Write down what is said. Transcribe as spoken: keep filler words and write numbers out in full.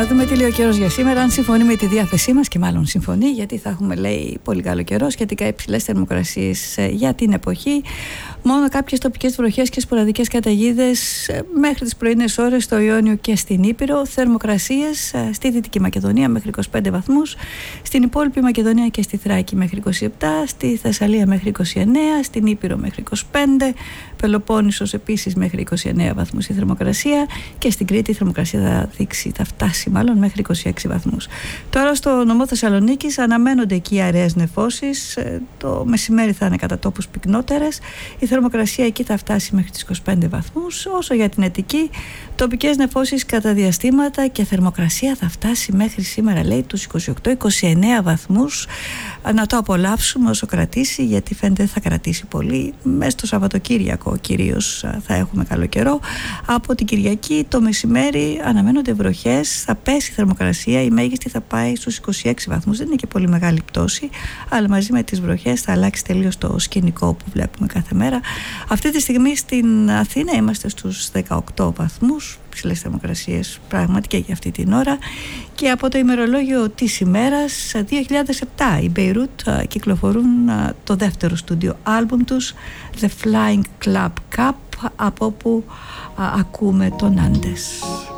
Να δούμε τι λέει ο καιρός για σήμερα, αν συμφωνεί με τη διάθεσή μας, και μάλλον συμφωνεί, γιατί θα έχουμε, λέει, πολύ καλό καιρό, σχετικά υψηλές θερμοκρασίες για την εποχή. Μόνο κάποιες τοπικές βροχές και σποραδικές καταιγίδες μέχρι τις πρωινές ώρες στο Ιόνιο και στην Ήπειρο. Θερμοκρασίες στη Δυτική Μακεδονία μέχρι είκοσι πέντε βαθμούς, στην υπόλοιπη Μακεδονία και στη Θράκη μέχρι είκοσι επτά, στη Θεσσαλία μέχρι είκοσι εννέα, στην Ήπειρο μέχρι είκοσι πέντε, Πελοπόννησος επίσης μέχρι είκοσι εννέα βαθμούς η θερμοκρασία, και στην Κρήτη η θερμοκρασία θα δείξει, θα φτάσει μάλλον μέχρι είκοσι έξι βαθμούς. Τώρα στο νομό Θεσσαλονίκης αναμένονται εκεί αραιές νεφώσεις. Το μεσημέρι θα είναι κατά τόπους πυκνότερες. Η θερμοκρασία εκεί θα φτάσει μέχρι τις είκοσι πέντε βαθμούς. Όσο για την Αττική, τοπικές νεφώσεις κατά διαστήματα και θερμοκρασία θα φτάσει μέχρι σήμερα, λέει, τους είκοσι οκτώ είκοσι εννέα βαθμούς. Να το απολαύσουμε όσο κρατήσει, γιατί φαίνεται δεν θα κρατήσει πολύ. Μέσα στο Σαββατοκύριακο κυρίως θα έχουμε καλό καιρό. Από την Κυριακή το μεσημέρι αναμένονται βροχές, θα πέσει η θερμοκρασία, η μέγιστη θα πάει στους είκοσι έξι βαθμούς. Δεν είναι και πολύ μεγάλη πτώση, αλλά μαζί με τις βροχές θα αλλάξει τελείως το σκηνικό που βλέπουμε κάθε μέρα. Αυτή τη στιγμή στην Αθήνα είμαστε στους δεκαοκτώ βαθμούς, ψηλές θερμοκρασίες πράγματι και για αυτή την ώρα. Και από το ημερολόγιο της ημέρας δύο χιλιάδες επτά, οι Beirut κυκλοφορούν το δεύτερο στούντιο άλμπουμ τους, The Flying Club Cup, από όπου ακούμε τον Άντες.